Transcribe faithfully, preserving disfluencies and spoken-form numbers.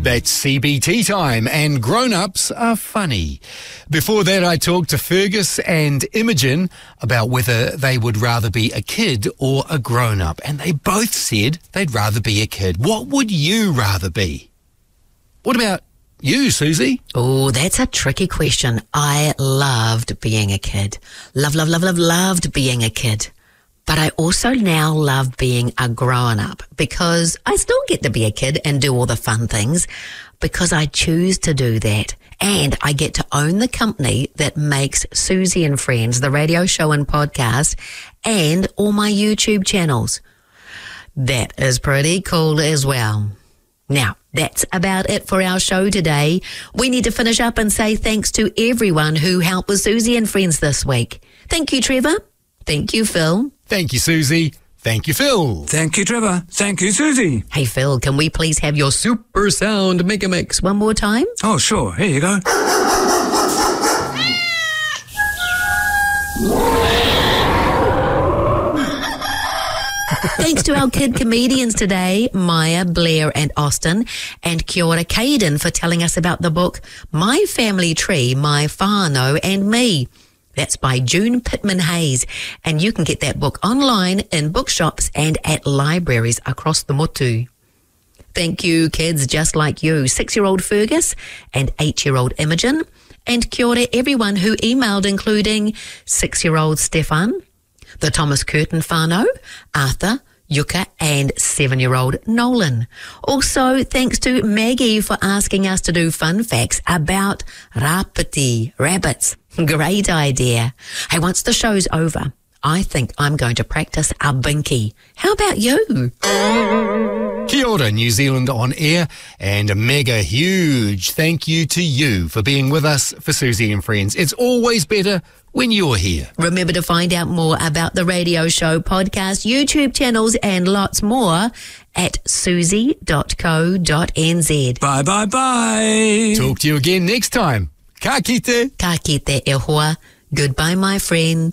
That's C B T time, and grown-ups are funny. Before that, I talked to Fergus and Imogen about whether they would rather be a kid or a grown-up, and they both said they'd rather be a kid. What would you rather be? What about you, Susie? Oh, that's a tricky question. I loved being a kid. Love, love, love, love, loved being a kid. But I also now love being a grown-up because I still get to be a kid and do all the fun things because I choose to do that. And I get to own the company that makes Susie and Friends, the radio show and podcast, and all my YouTube channels. That is pretty cool as well. Now, that's about it for our show today. We need to finish up and say thanks to everyone who helped with Susie and Friends this week. Thank you, Trevor. Thank you, Phil. Thank you, Susie. Thank you, Phil. Thank you, Trevor. Thank you, Susie. Hey, Phil, can we please have your super sound mega mix one more time? Oh, sure. Here you go. Thanks to our kid comedians today, Maya, Blair and Austin, and kia ora Caden for telling us about the book My Family Tree, My Whānau and Me. That's by June Pittman Hayes, and you can get that book online in bookshops and at libraries across the motu. Thank you, kids just like you, six-year-old Fergus and eight-year-old Imogen, and kia ora everyone who emailed, including six-year-old Stefan, the Thomas Curtin whānau, Arthur, Yuka and seven-year-old Nolan. Also, thanks to Maggie for asking us to do fun facts about rapiti, rabbits. Great idea. Hey, once the show's over, I think I'm going to practice a binky. How about you? Kia ora, New Zealand on air, and a mega huge thank you to you for being with us for Susie and Friends. It's always better when you're here. Remember to find out more about the radio show, podcast, YouTube channels, and lots more at susie dot co dot n z. Bye, bye, bye. Talk to you again next time. Ka kite. Ka kite e hoa. Goodbye, my friend.